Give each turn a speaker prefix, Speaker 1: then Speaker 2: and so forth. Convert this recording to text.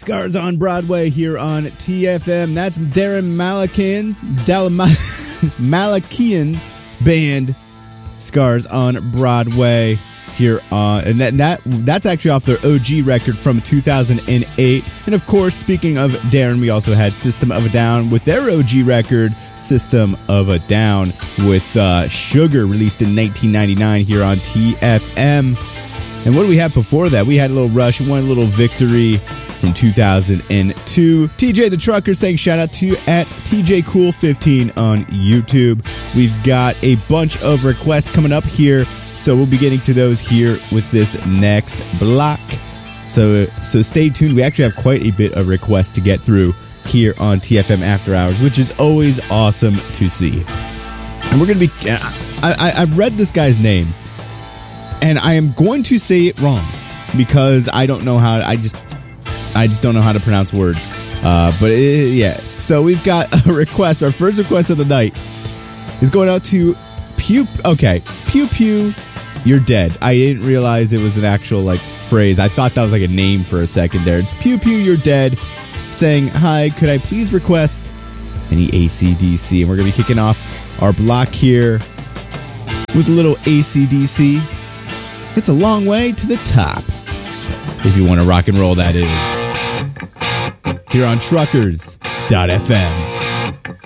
Speaker 1: Scars on Broadway here on TFM. That's Darren Malakian's band, Scars on Broadway here on, and that's actually off their OG record from 2008. And of course, speaking of Darren, we also had System of a Down with their OG record, System of a Down, with Sugar, released in 1999 here on TFM. And what do we have before that? We had a little Rush, One Little Victory from 2002. TJ the Trucker saying shout out to at TJCool15 on YouTube. We've got a bunch of requests coming up here, so we'll be getting to those here with this next block. So stay tuned. We actually have quite a bit of requests to get through here on TFM After Hours, which is always awesome to see. And we're going to be... I've read this guy's name, and I am going to say it wrong because I don't know how... I just don't know how to pronounce words. Yeah. So we've got a request. Our first request of the night is going out to Pew. Okay. Pew Pew, you're dead. I didn't realize it was an actual phrase. I thought that was a name for a second there. It's Pew Pew, you're dead, saying, hi, could I please request any AC/DC? And we're going to be kicking off our block here with a little AC/DC. It's a long way to the top. If you want to rock and roll, that is. Here on Truckers.fm.